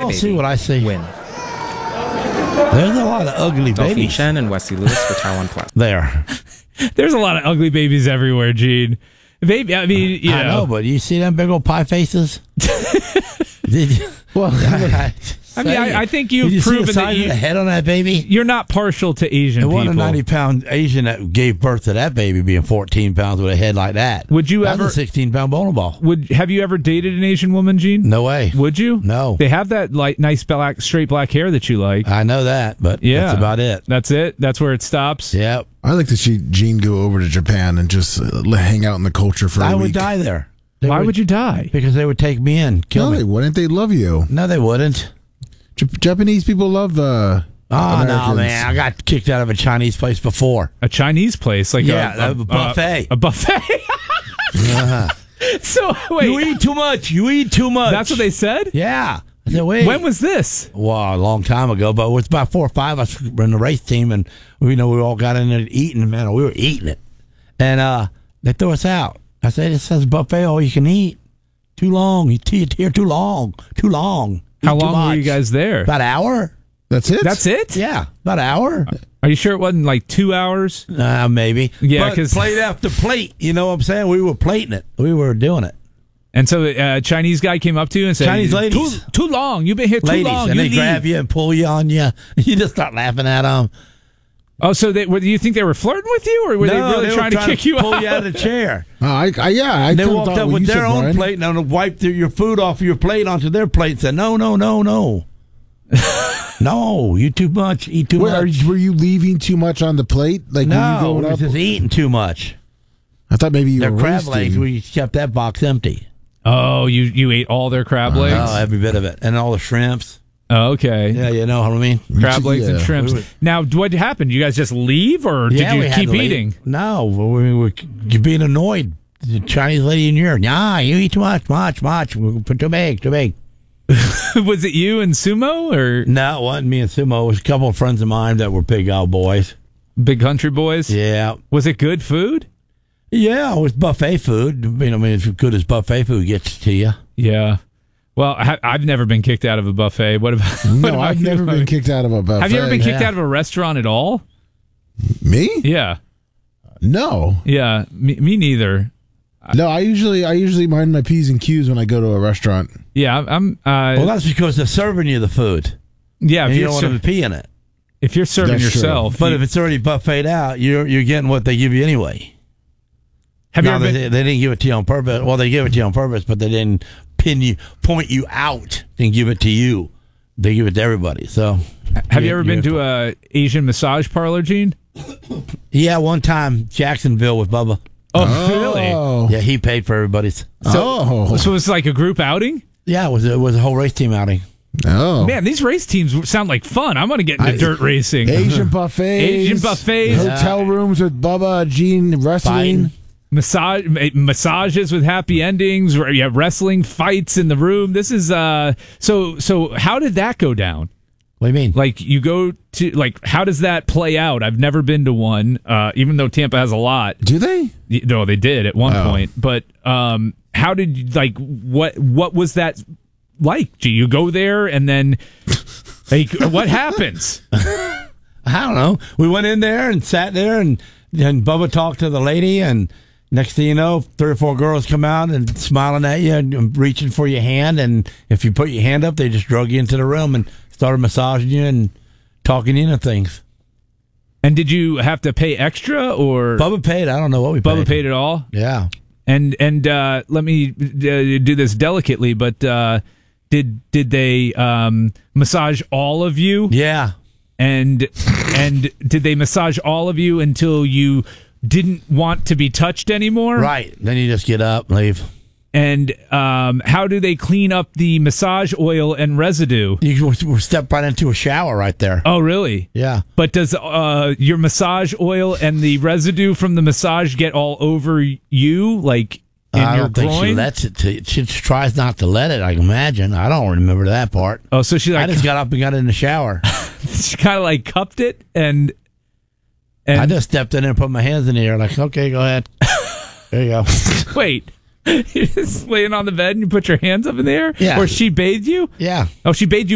don't see what I see. Win. There's a lot of ugly Dolphin babies. Chen and Wesley Lewis for Taiwan Plus. There. There's a lot of ugly babies everywhere, Gene. Baby, I mean, you I know, know, but you see them big old pie faces? Did you? Well, I think you've Did you see proven the that size of the head on that baby? you're not partial to Asian It people. wasn't a 90-pound Asian that gave birth to that baby being 14 pounds with a head like that. Would you That's ever? a 16-pound bowling ball. Have you ever dated an Asian woman, Gene? No way. Would you? No. They have that like nice black, straight black hair that you like. I know that, but Yeah, that's about it. That's it. That's where it stops. Yep. I like to see Gene go over to Japan and just hang out in the culture for a I week. would die there. Why would you die? Because they would take me in, kill No, they me. wouldn't. They love you. No, they wouldn't. Japanese people love Oh, no, Americans. man. I got kicked out of a Chinese place before. A Chinese place, like Yeah, a buffet. A buffet. So wait, You eat too much. You eat too much. that's what they said. Yeah. I said, wait. When was this? Well, a long time ago, but it was about 4 or 5 of us were in the race team, and we all got in there eating, man. We were eating it. And they threw us out. I said, it says buffet, all you can eat. Too long. You're here too long. Too long. How Eat too long were you much. guys there? About an hour. That's it. That's it? Yeah, about an hour. Are you sure it wasn't like 2 hours? Maybe. Yeah, But 'cause- plate after plate. You know what I'm saying? We were plating it. We were doing it. And so a Chinese guy came up to you and said, Chinese ladies. Too long. You've been here too Ladies, long. and You they leave." grab you and pull you on you. You just start laughing at them. Oh, so do you think they were flirting with you, or were they really trying to kick you pull out? you out of the chair. I And they could've walked thought up what with you their said, own Brian. plate and wiped your food off your plate onto their plate and said, no. No, you too much. Eat too much. Were you leaving too much on the plate? Like were you No, going we were up? just eating too much. I thought maybe you Their were crab roasting. legs, we kept that box empty. Oh, you ate all their crab legs? Oh, every bit of it. And all the shrimps. Oh, okay. Yeah, you know what I mean? Crab legs and Yeah. shrimps. Now, what happened? You guys just leave, or did Yeah, we you had keep to leave. eating? No, we were being annoyed. The Chinese lady in here, you eat too much. Too big. Was it you and Sumo, or No, it wasn't me and Sumo. It was a couple of friends of mine that were big old boys. Big Country Boys? Yeah. Was it good food? Yeah, it was buffet food. As good as buffet food gets to you. Yeah. Well, I've never been kicked out of a buffet. What about? what No, about I've you? never been kicked out of a buffet. Have you ever been kicked Yeah. out of a restaurant at all? Me? Yeah. No. Yeah. Me neither. No, I usually mind my P's and Q's when I go to a restaurant. Yeah. I'm. Well, that's because they're serving you the food. Yeah. And If you you're, don't want to pee in it. if you're serving That's true. yourself, But if it's already buffeted out, you're getting what they give you anyway. have you Now, ever been? they didn't give it to you on purpose. Well, they gave it to you on purpose, but they didn't point you out and give it to you. They give it to everybody. So, Have you ever been to a Asian massage parlor, Gene? Yeah, one time Jacksonville with Bubba. Oh, really? Oh. Yeah, he paid for everybody's. Oh. So it's like a group outing? Yeah, it was a whole race team outing. Oh. Man, these race teams sound like fun. I'm going to get into dirt racing. Asian buffets. Asian buffets. Hotel rooms with Bubba, Gene, wrestling. Fighting. Massages with happy endings. You have wrestling fights in the room. This is so. How did that go down? What do you mean? Like you go to how does that play out? I've never been to one, even though Tampa has a lot. Do they? No, they did at one Oh. point. But how did you, what was that like? Do you go there and then what happens? I don't know. We went in there and sat there, and Bubba talked to the lady, and next thing you know, 3 or 4 girls come out and smiling at you and reaching for your hand, and if you put your hand up, they just drug you into the room and started massaging you and talking you into things. And did you have to pay extra or Bubba paid. I don't know what we paid. Bubba paid it all? Yeah. And let me do this delicately, but did they massage all of you? Yeah. And did they massage all of you until you didn't want to be touched anymore? Right. Then you just get up and leave. And how do they clean up the massage oil and residue? You step right into a shower right there. Oh, really? Yeah. But does your massage oil and the residue from the massage get all over you, like in I your don't think she groin? lets it. She tries not to let it, I imagine. I don't remember that part. Oh, so she I like just got up and got in the shower. she kind of like cupped it and I just stepped in there and put my hands in the air like, okay, go ahead. There you go. wait. You're just laying on the bed and you put your hands up in the air? Yeah. Or she bathed you? Yeah. Oh, she bathed you